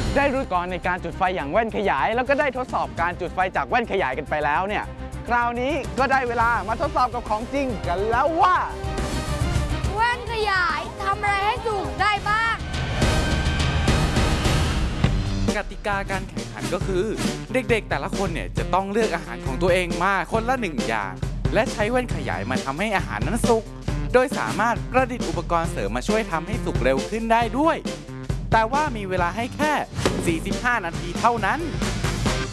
ได้รู้ก่อนในการจุดไฟอย่างแว่นขยายแล้วก็ได้ทดสอบการจุดไฟจากแว่นขยายกันไปแล้วเนี่ยคราวนี้ก็ได้เวลามาทดสอบกับของจริงกันแล้วว่าแว่นขยายทำอะไรให้สุกได้บ้างกติกาการแข่งขันก็คือเด็กๆแต่ละคนเนี่ยจะต้องเลือกอาหารของตัวเองมาคนละ1อย่างและใช้แว่นขยายมาทำให้อาหารนั้นสุกโดยสามารถประดิษฐ์อุปกรณ์เสริมมาช่วยทำให้สุกเร็วขึ้นได้ด้วยแต่ว่ามีเวลาให้แค่ 45 นาทีเท่านั้น